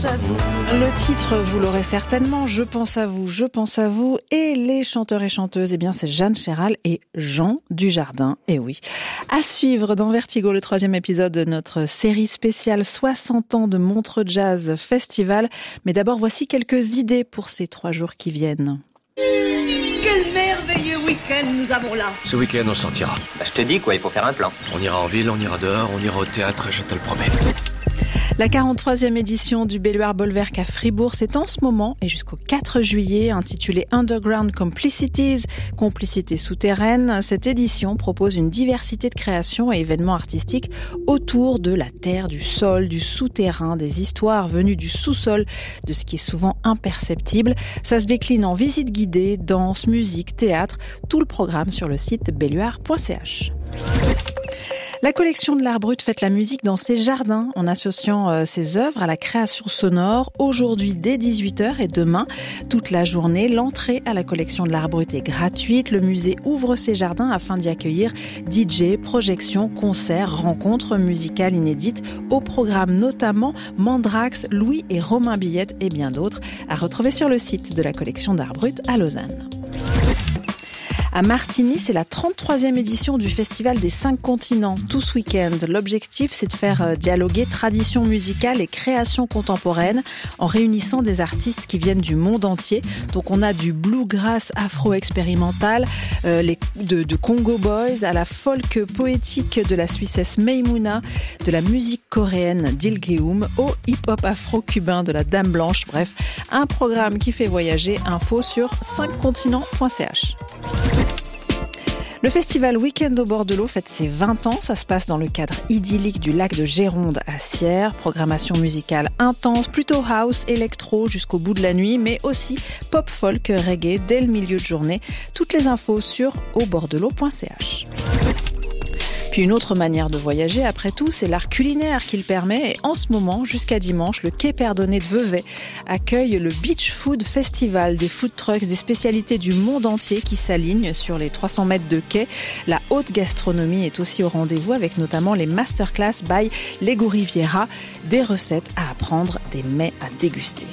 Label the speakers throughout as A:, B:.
A: Le titre, vous l'aurez certainement, Je pense à vous, je pense à vous. Et les chanteurs et chanteuses, eh bien, c'est Jeanne Chéral et Jean Dujardin. Et oui. À suivre dans Vertigo, le 3e épisode de notre série spéciale 60 ans de Montreux Jazz Festival. Mais d'abord, voici quelques idées pour ces 3 jours qui viennent.
B: Quel merveilleux week-end nous avons là.
C: Ce week-end, on sortira.
D: Je te dis quoi, il faut faire un plan.
C: On ira en ville, on ira dehors, on ira au théâtre, je te le promets.
A: La 43e édition du Belluard Bolwerk à Fribourg, c'est en ce moment et jusqu'au 4 juillet, intitulée Underground Complicities, complicité souterraine. Cette édition propose une diversité de créations et événements artistiques autour de la terre, du sol, du souterrain, des histoires venues du sous-sol, de ce qui est souvent imperceptible. Ça se décline en visites guidées, danse, musique, théâtre, tout le programme sur le site belluard.ch. La collection de l'art brut fête la musique dans ses jardins en associant ses œuvres à la création sonore. Aujourd'hui dès 18h et demain toute la journée, l'entrée à la collection de l'art brut est gratuite. Le musée ouvre ses jardins afin d'y accueillir DJ, projections, concerts, rencontres musicales inédites. Au programme notamment Mandrax, Louis et Romain Billette et bien d'autres à retrouver sur le site de la collection d'art brut à Lausanne. À Martigny, c'est la 33e édition du Festival des 5 continents, tout ce week-end. L'objectif, c'est de faire dialoguer tradition musicale et création contemporaine en réunissant des artistes qui viennent du monde entier. Donc on a du bluegrass afro-expérimental, de Congo Boys, à la folk poétique de la Suissesse Meimouna, de la musique coréenne d'Ilgeum, au hip-hop afro-cubain de la Dame Blanche. Bref, un programme qui fait voyager. Info sur 5continents.ch. Le festival Week-end au bord de l'eau fête ses 20 ans. Ça se passe dans le cadre idyllique du lac de Géronde à Sierre. Programmation musicale intense, plutôt house, électro jusqu'au bout de la nuit, mais aussi pop, folk, reggae dès le milieu de journée. Toutes les infos sur aubordelot.ch. Puis une autre manière de voyager, après tout, c'est l'art culinaire qui le permet. Et en ce moment, jusqu'à dimanche, le Quai Perdonné de Vevey accueille le Beach Food Festival, des food trucks, des spécialités du monde entier qui s'alignent sur les 300 mètres de quai. La haute gastronomie est aussi au rendez-vous avec notamment les masterclass by Lego Riviera, des recettes à apprendre, des mets à déguster.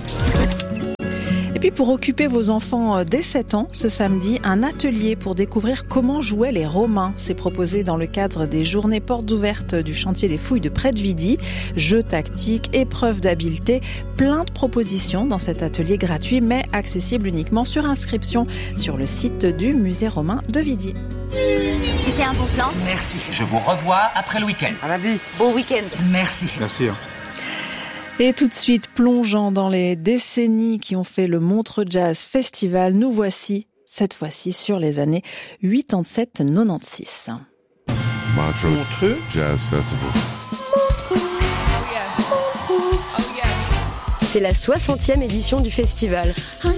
A: Et puis pour occuper vos enfants dès 7 ans, ce samedi, un atelier pour découvrir comment jouaient les Romains. C'est proposé dans le cadre des journées portes ouvertes du chantier des fouilles de Près-de-Vidi. Jeux tactiques, épreuves d'habileté, plein de propositions dans cet atelier gratuit mais accessible uniquement sur inscription sur le site du musée romain de Vidi.
E: C'était un bon plan.
D: Merci. Je vous revois après le week-end.
F: À lundi.
E: Bon week-end.
D: Merci.
F: Merci.
A: Et tout de suite, plongeant dans les décennies qui ont fait le Montreux Jazz Festival, nous voici, cette fois-ci, sur les années 87-96.
G: Montreux Jazz Festival.
H: C'est la 60e édition du festival.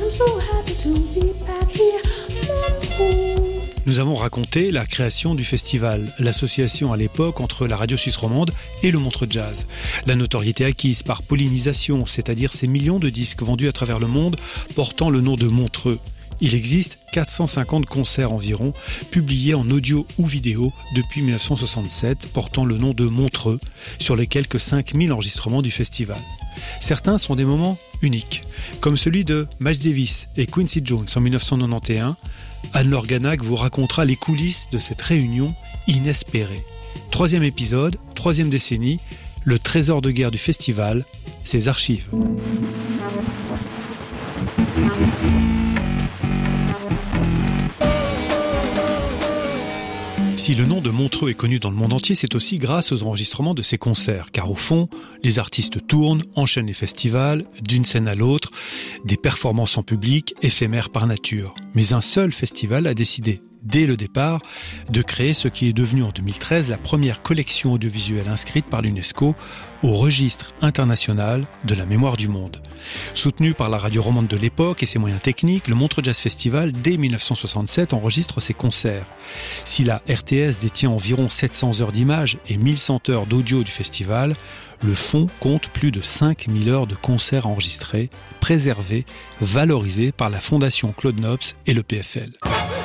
I: Nous avons raconté la création du festival, l'association à l'époque entre la radio suisse romande et le Montreux Jazz. La notoriété acquise par pollinisation, c'est-à-dire ces millions de disques vendus à travers le monde portant le nom de Montreux. Il existe 450 concerts environ, publiés en audio ou vidéo depuis 1967, portant le nom de Montreux, sur les quelques 5000 enregistrements du festival. Certains sont des moments uniques, comme celui de Miles Davis et Quincy Jones en 1991. Anne-Laure Ganac vous racontera les coulisses de cette réunion inespérée. 3e épisode, 3e décennie, le trésor de guerre du festival, ses archives. Si le nom de Montreux est connu dans le monde entier, c'est aussi grâce aux enregistrements de ces concerts. Car au fond, les artistes tournent, enchaînent les festivals, d'une scène à l'autre, des performances en public, éphémères par nature. Mais un seul festival a décidé, dès le départ, de créer ce qui est devenu en 2013 la première collection audiovisuelle inscrite par l'UNESCO au registre international de la mémoire du monde. Soutenu par la radio romande de l'époque et ses moyens techniques, le Montreux Jazz Festival, dès 1967, enregistre ses concerts. Si la RTS détient environ 700 heures d'images et 1100 heures d'audio du festival, le fonds compte plus de 5000 heures de concerts enregistrés, préservés, valorisés par la Fondation Claude Nobs et le PFL.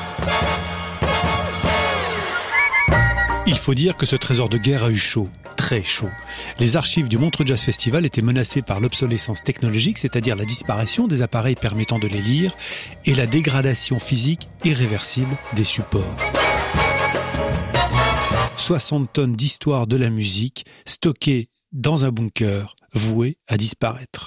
I: Il faut dire que ce trésor de guerre a eu chaud, très très chaud. Les archives du Montreux Jazz Festival étaient menacées par l'obsolescence technologique, c'est-à-dire la disparition des appareils permettant de les lire et la dégradation physique irréversible des supports. 60 tonnes d'histoire de la musique stockées dans un bunker voué à disparaître.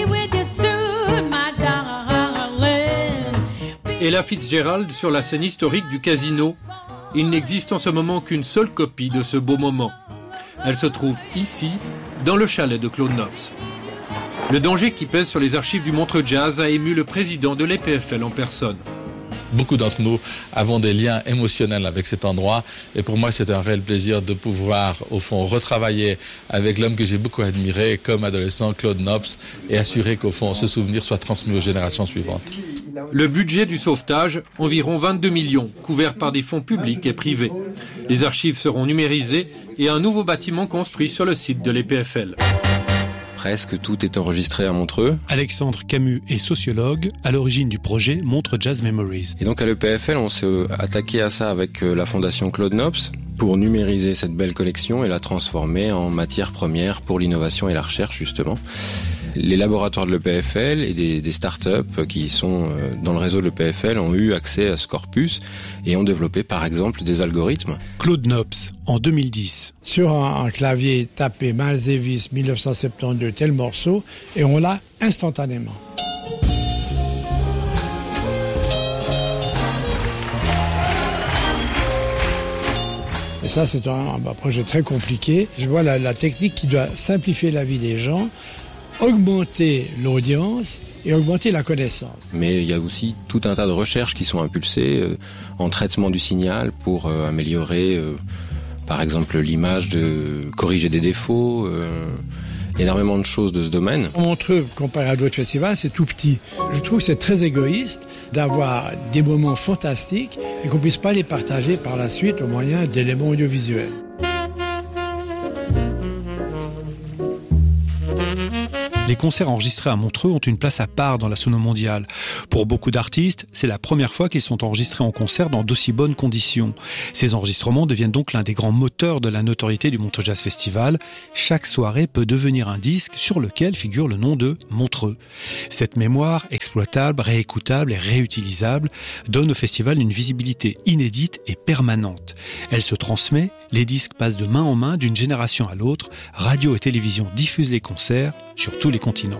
F: Ella Fitzgerald sur la scène historique du casino. Il n'existe en ce moment qu'une seule copie de ce beau moment. Elle se trouve ici, dans le chalet de Claude Nobs. Le danger qui pèse sur les archives du Montreux Jazz a ému le président de l'EPFL en personne.
J: Beaucoup d'entre nous avons des liens émotionnels avec cet endroit et pour moi c'est un réel plaisir de pouvoir au fond retravailler avec l'homme que j'ai beaucoup admiré comme adolescent, Claude Nobs, et assurer qu'au fond ce souvenir soit transmis aux générations suivantes.
F: Le budget du sauvetage, environ 22 millions, couvert par des fonds publics et privés. Les archives seront numérisées et un nouveau bâtiment construit sur le site de l'EPFL.
K: Presque tout est enregistré à Montreux.
I: Alexandre Camus est sociologue, à l'origine du projet Montreux Jazz Memories.
K: Et donc à l'EPFL, on s'est attaqué à ça avec la fondation Claude Nobs pour numériser cette belle collection et la transformer en matière première pour l'innovation et la recherche justement. Les laboratoires de l'EPFL et des startups qui sont dans le réseau de l'EPFL ont eu accès à ce corpus et ont développé par exemple des algorithmes.
I: Claude Nobs, en 2010.
L: Sur un clavier tapé Miles Davis 1972 tel morceau et on l'a instantanément. Et ça c'est un projet très compliqué. Je vois la technique qui doit simplifier la vie des gens, augmenter l'audience et augmenter la connaissance.
K: Mais il y a aussi tout un tas de recherches qui sont impulsées en traitement du signal pour améliorer, par exemple, l'image, corriger des défauts, énormément de choses de ce domaine.
L: Montreux, comparé à d'autres festivals, c'est tout petit. Je trouve que c'est très égoïste d'avoir des moments fantastiques et qu'on puisse pas les partager par la suite au moyen d'éléments audiovisuels.
I: Les concerts enregistrés à Montreux ont une place à part dans la sono mondiale. Pour beaucoup d'artistes, c'est la première fois qu'ils sont enregistrés en concert dans d'aussi bonnes conditions. Ces enregistrements deviennent donc l'un des grands moteurs de la notoriété du Montreux Jazz Festival. Chaque soirée peut devenir un disque sur lequel figure le nom de Montreux. Cette mémoire, exploitable, réécoutable et réutilisable, donne au festival une visibilité inédite et permanente. Elle se transmet, les disques passent de main en main d'une génération à l'autre, radio et télévision diffusent les concerts sur tous les continents.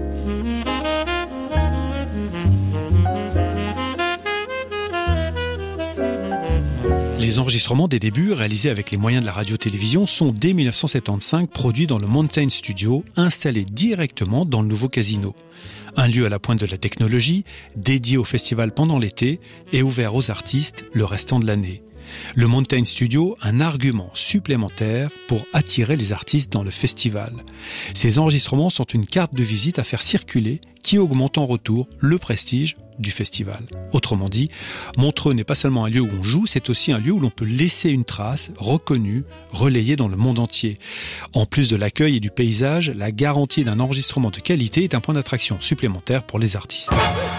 I: Les enregistrements des débuts, réalisés avec les moyens de la radio-télévision, sont dès 1975 produits dans le Mountain Studio, installé directement dans le nouveau casino. Un lieu à la pointe de la technologie, dédié au festival pendant l'été et ouvert aux artistes le restant de l'année. Le Mountain Studio, un argument supplémentaire pour attirer les artistes dans le festival. Ces enregistrements sont une carte de visite à faire circuler qui augmente en retour le prestige du festival. Autrement dit, Montreux n'est pas seulement un lieu où on joue, c'est aussi un lieu où l'on peut laisser une trace reconnue, relayée dans le monde entier. En plus de l'accueil et du paysage, la garantie d'un enregistrement de qualité est un point d'attraction supplémentaire pour les artistes.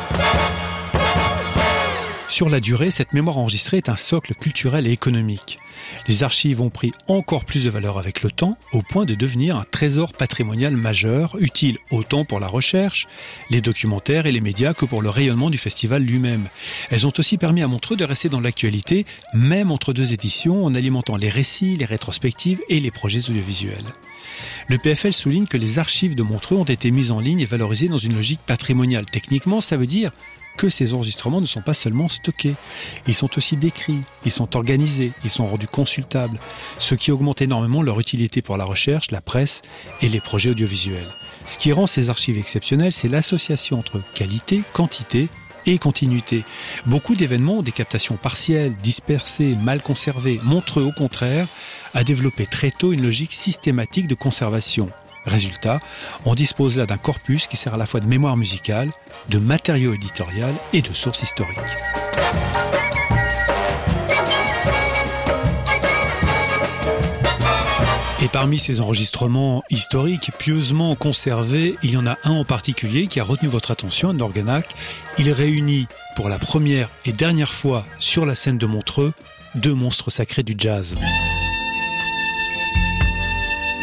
I: Sur la durée, cette mémoire enregistrée est un socle culturel et économique. Les archives ont pris encore plus de valeur avec le temps, au point de devenir un trésor patrimonial majeur, utile autant pour la recherche, les documentaires et les médias que pour le rayonnement du festival lui-même. Elles ont aussi permis à Montreux de rester dans l'actualité, même entre deux éditions, en alimentant les récits, les rétrospectives et les projets audiovisuels. Le PFL souligne que les archives de Montreux ont été mises en ligne et valorisées dans une logique patrimoniale. Techniquement, ça veut dire que ces enregistrements ne sont pas seulement stockés. Ils sont aussi décrits, ils sont organisés, ils sont rendus consultables, ce qui augmente énormément leur utilité pour la recherche, la presse et les projets audiovisuels. Ce qui rend ces archives exceptionnelles, c'est l'association entre qualité, quantité et continuité. Beaucoup d'événements ont des captations partielles, dispersées, mal conservées. Montreux, au contraire, a développé très tôt une logique systématique de conservation. Résultat, on dispose là d'un corpus qui sert à la fois de mémoire musicale, de matériau éditorial et de sources historiques. Et parmi ces enregistrements historiques pieusement conservés, il y en a un en particulier qui a retenu votre attention, Anne Organac. Il réunit pour la première et dernière fois sur la scène de Montreux deux monstres sacrés du jazz.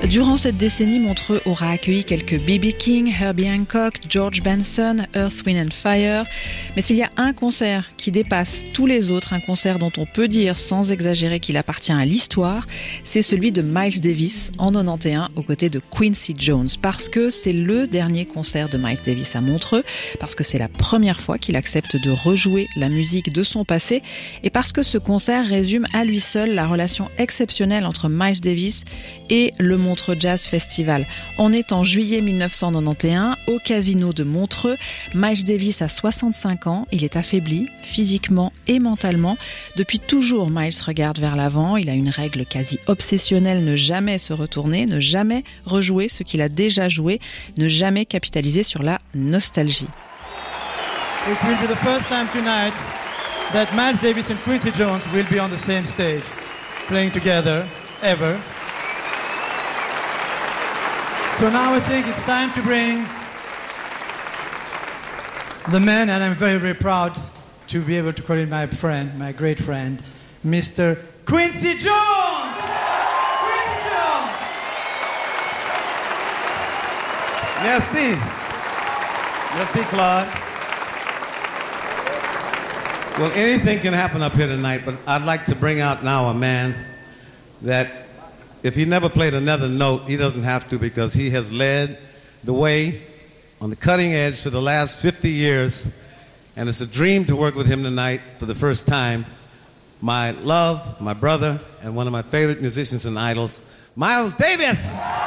A: Durant cette décennie, Montreux aura accueilli quelques B.B. King, Herbie Hancock, George Benson, Earth, Wind and Fire. Mais s'il y a un concert qui dépasse tous les autres, un concert dont on peut dire sans exagérer qu'il appartient à l'histoire, c'est celui de Miles Davis en 91 aux côtés de Quincy Jones. Parce que c'est le dernier concert de Miles Davis à Montreux, parce que c'est la première fois qu'il accepte de rejouer la musique de son passé et parce que ce concert résume à lui seul la relation exceptionnelle entre Miles Davis et le Montreux Jazz Festival. On est en juillet 1991 au Casino de Montreux. Miles Davis a 65 ans, il est affaibli physiquement et mentalement. Depuis toujours, Miles regarde vers l'avant. Il a une règle quasi obsessionnelle, ne jamais se retourner, ne jamais rejouer ce qu'il a déjà joué, ne jamais capitaliser sur la nostalgie.
M: It will be the first time tonight that Miles Davis and Quincy Jones will be on the same stage, playing together, ever. So now I think it's time to bring the man, and I'm very, very proud to be able to call him my friend, my great friend, Mr. Quincy Jones! Quincy Jones!
N: Merci. Merci, Claude. Well, anything can happen up here tonight, but I'd like to bring out now a man that if he never played another note, he doesn't have to because he has led the way on the cutting edge for the last 50 years. And it's a dream to work with him tonight for the first time. My love, my brother, and one of my favorite musicians and idols, Miles Davis!